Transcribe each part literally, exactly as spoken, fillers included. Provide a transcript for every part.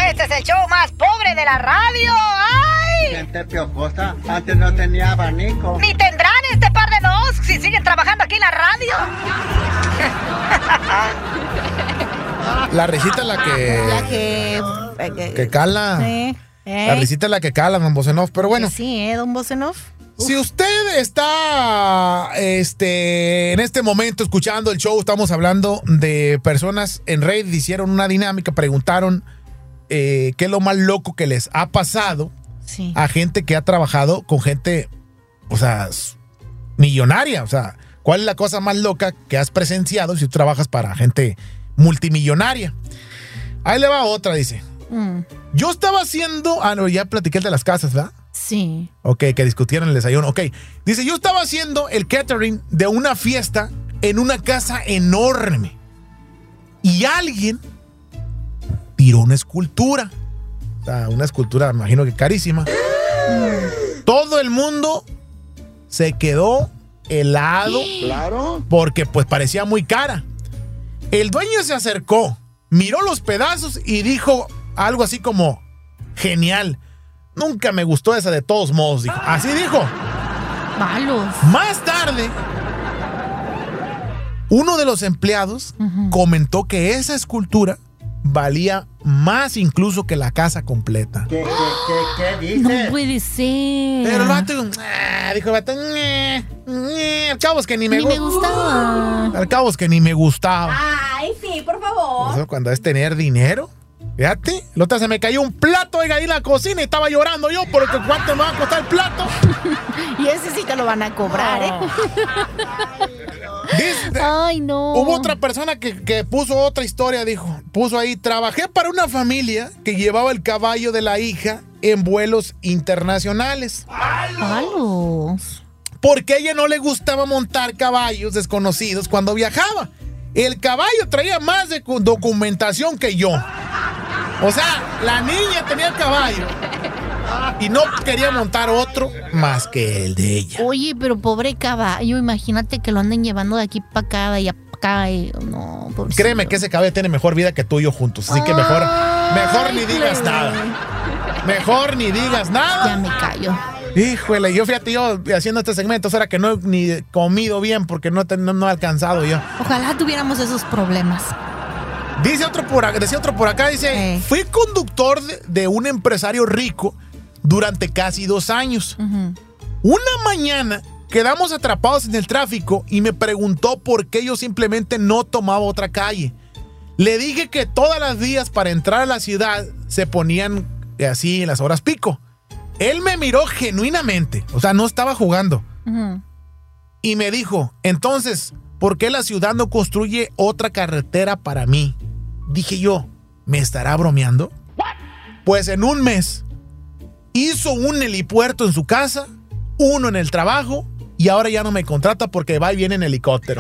este es el show más pobre de la radio. ¡Ay! Gente piojosa, antes no tenía abanico. Ni tendrán este par de dos si siguen trabajando aquí en la radio. La risita es la que... La que... que, que cala. Sí. ¿Eh? La risita es la que cala, don Bosenov. Pero bueno. Sí, ¿eh, don Bosenov? Si usted está este, en este momento escuchando el show, estamos hablando de personas en Reddit, hicieron una dinámica, preguntaron eh, qué es lo más loco que les ha pasado sí. a gente que ha trabajado con gente, o sea, millonaria. O sea, ¿cuál es la cosa más loca que has presenciado si tú trabajas para gente multimillonaria? Ahí le va otra, dice. Mm. Yo estaba haciendo... Ah, no, ya platiqué el de las casas, ¿verdad? Sí. Ok, que discutieron el desayuno. Ok. Dice, yo estaba haciendo el catering de una fiesta en una casa enorme. Y alguien tiró una escultura. O sea, una escultura, me imagino que carísima. Todo el mundo se quedó helado. Claro. Porque pues parecía muy cara. El dueño se acercó, miró los pedazos y dijo algo así como, genial. Nunca me gustó esa de todos modos, dijo. Así dijo. Malos. Más tarde, uno de los empleados uh-huh. comentó que esa escultura valía más incluso que la casa completa. ¿Qué, qué, qué, qué dice? No puede ser. Pero el vato, ah, dijo el vato, ñe, ñe, al cabo es que ni me, ni me gustaba. Al cabo es que ni me gustaba. Ay, sí, por favor. Eso cuando es tener dinero. Fíjate, la otra se me cayó un plato, oiga, ahí en la cocina y estaba llorando yo porque cuánto me va a costar el plato. Y ese sí te lo van a cobrar, ¿eh? Dice, ay, no. Hubo otra persona que, que puso otra historia, dijo. Puso ahí, trabajé para una familia que llevaba el caballo de la hija en vuelos internacionales. ¡Palos! Porque a ella no le gustaba montar caballos desconocidos cuando viajaba. El caballo traía más de documentación que yo. O sea, la niña tenía el caballo y no quería montar otro más que el de ella. Oye, pero pobre caballo, imagínate que lo anden llevando de aquí para acá, de allá para acá. Y, no, pobrecillo. Créeme que ese caballo tiene mejor vida que tú y yo juntos. Así que mejor, mejor ni digas nada. Mejor ni digas nada. Ya me callo. Híjole, yo fíjate, yo haciendo este segmento, ahora que no he ni comido bien porque no, te, no, no he alcanzado yo. Ojalá tuviéramos esos problemas. Dice otro por acá, decía otro por acá, dice, eh. fui conductor de, de un empresario rico durante casi dos años. Uh-huh. Una mañana quedamos atrapados en el tráfico y me preguntó por qué yo simplemente no tomaba otra calle. Le dije que todas las vías para entrar a la ciudad se ponían así en las horas pico. Él me miró genuinamente, o sea, no estaba jugando. Uh-huh. Y me dijo, entonces, ¿por qué la ciudad no construye otra carretera para mí? Dije yo, ¿me estará bromeando? What? Pues en un mes hizo un helipuerto en su casa, uno en el trabajo, y ahora ya no me contrata porque va y viene en helicóptero.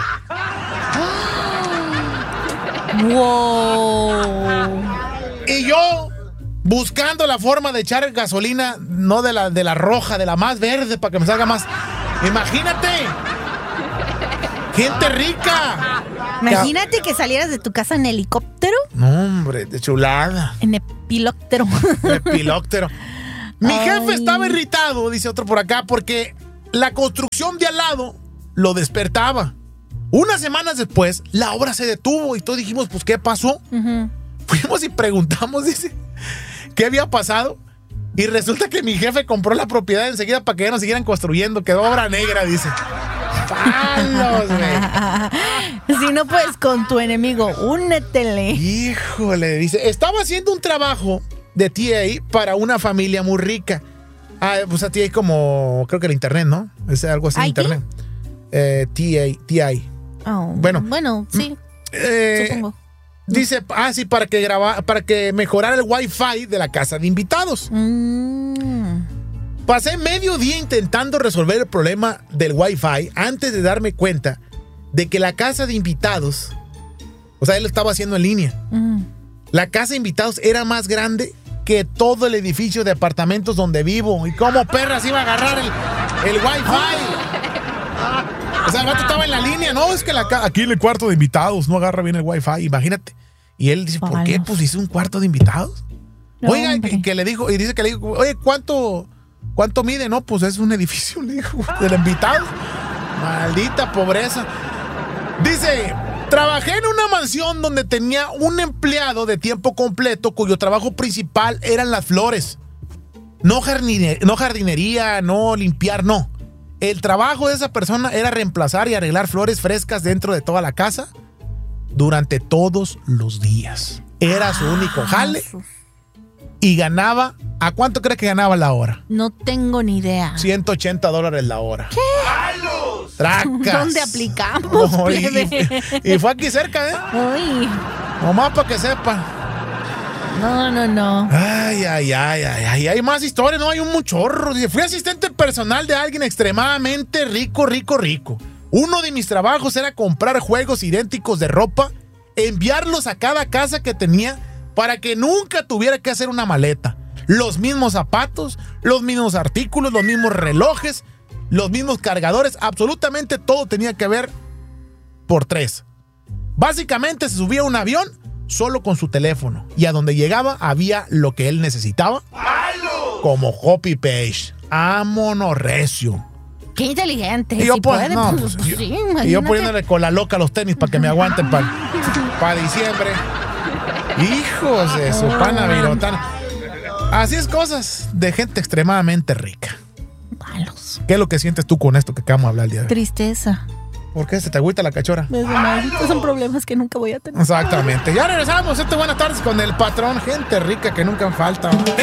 ¡Wow! Y yo buscando la forma de echar gasolina, no de la, de la roja, de la más verde, para que me salga más. Imagínate. Gente rica. Imagínate que salieras de tu casa en helicóptero. No, hombre, de chulada. En epilóptero. Epilóptero. Mi Ay. jefe estaba irritado, dice otro por acá, porque la construcción de al lado lo despertaba. Unas semanas después, la obra se detuvo y todos dijimos, pues, ¿qué pasó? Uh-huh. Fuimos y preguntamos, dice, ¿qué había pasado? Y resulta que mi jefe compró la propiedad enseguida para que ya no siguieran construyendo. Quedó obra negra, dice. ¡Palos, güey! Si no puedes con tu enemigo, únetele. Híjole, dice, estaba haciendo un trabajo de T A para una familia muy rica. Ah, pues a T A como, creo que el internet, ¿no? Es algo así, internet. Eh, T A, T I. Oh, bueno, bueno, sí, eh, supongo. Dice, ah, sí, para que graba, para que mejorara el wifi de la casa de invitados. Mm. Pasé medio día intentando resolver el problema del wifi antes de darme cuenta de que la casa de invitados, o sea, él lo estaba haciendo en línea. Mm. La casa de invitados era más grande que todo el edificio de apartamentos donde vivo. ¿Y cómo perras iba a agarrar el, el wifi? O sea, el vato estaba en la línea. No, es que la, aquí en el cuarto de invitados no agarra bien el wifi. Imagínate. Y él dice, ¿por qué? Pues hice un cuarto de invitados. Oiga, que, que le dijo, y dice que le dijo, oye, ¿cuánto, cuánto mide? No, pues es un edificio, le dijo, del invitado. Maldita pobreza. Dice, trabajé en una mansión donde tenía un empleado de tiempo completo cuyo trabajo principal eran las flores. No, jardine, no jardinería, no limpiar, no. El trabajo de esa persona era reemplazar y arreglar flores frescas dentro de toda la casa durante todos los días. Era su único jale y ganaba, ¿a cuánto crees que ganaba la hora? No tengo ni idea. ciento ochenta dólares la hora. ¿Qué? Tracas. ¿Dónde aplicamos? Oh, y, y, y fue aquí cerca, ¿eh? Uy. Nomás para que sepa. No, no, no. Ay, ay, ay, ay, ay, hay más historias, no hay un muchorro. Dice, fui asistente personal de alguien extremadamente rico, rico, rico. Uno de mis trabajos era comprar juegos idénticos de ropa, enviarlos a cada casa que tenía para que nunca tuviera que hacer una maleta. Los mismos zapatos, los mismos artículos, los mismos relojes, los mismos cargadores, absolutamente todo tenía que ver por tres. Básicamente se subía a un avión solo con su teléfono y a donde llegaba había lo que él necesitaba. Como copy paste. Vámonos recio. Qué inteligente. Y yo, si pues, puede, no, pues, pues, yo, sí, y yo poniéndole con la loca a los tenis para que me aguanten para pa diciembre. Hijos de su pana virotana. Así es, cosas de gente extremadamente rica. Malos. ¿Qué es lo que sientes tú con esto que acabamos de hablar el día de hoy? Tristeza. ¿Por qué? ¿Se te agüita la cachora? Estos son problemas que nunca voy a tener. Exactamente. Ya regresamos. Este buenas tardes con el patrón. Gente rica que nunca falta.